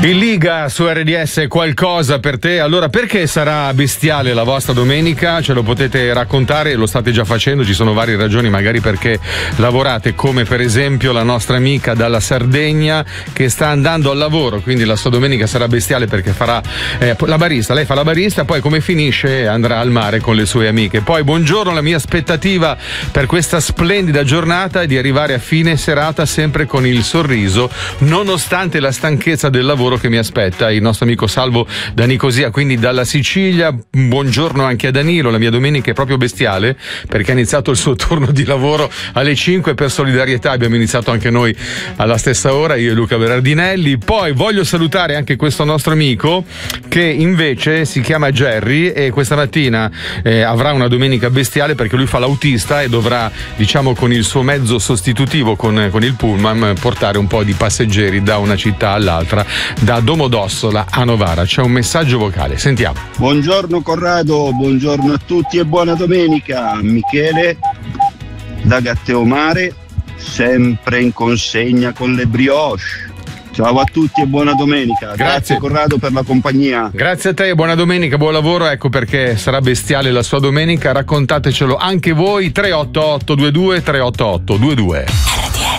In Liga su RDS è qualcosa per te. Allora, perché sarà bestiale la vostra domenica? Ce lo potete raccontare, lo state già facendo, ci sono varie ragioni, magari perché lavorate, come per esempio la nostra amica dalla Sardegna che sta andando al lavoro, quindi la sua domenica sarà bestiale perché farà la barista, lei fa la barista, poi come finisce andrà al mare con le sue amiche. Poi buongiorno, la mia aspettativa per questa splendida giornata è di arrivare a fine serata sempre con il sorriso, nonostante la stanchezza del lavoro che mi aspetta. Il nostro amico Salvo da Nicosia, quindi dalla Sicilia. Buongiorno anche a Danilo, la mia domenica è proprio bestiale perché ha iniziato il suo turno di lavoro alle 5, per solidarietà abbiamo iniziato anche noi alla stessa ora, io e Luca Berardinelli. Poi voglio salutare anche questo nostro amico che invece si chiama Jerry e questa mattina avrà una domenica bestiale perché lui fa l'autista e dovrà, diciamo, con il suo mezzo sostitutivo, con il pullman, portare un po' di passeggeri da una città all'altra, da Domodossola a Novara. C'è un messaggio vocale, sentiamo. Buongiorno Corrado, buongiorno a tutti e buona domenica. Michele da Gatteomare, sempre in consegna con le brioche. Ciao a tutti e buona domenica. Grazie Corrado per la compagnia. Grazie a te e buona domenica, buon lavoro. Ecco perché sarà bestiale la sua domenica, raccontatecelo anche voi. 388 22 388 22.